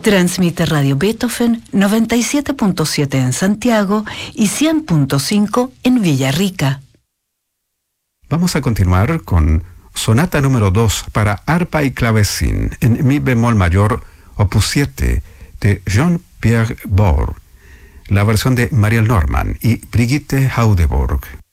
Transmite Radio Beethoven 97.7 en Santiago y 100.5 en Villarrica. Vamos a continuar con Sonata número 2 para arpa y clavecín en mi bemol mayor, opus 7, de Jean-Pierre Bor, la versión de Mariel Norman y Brigitte Haudeborg.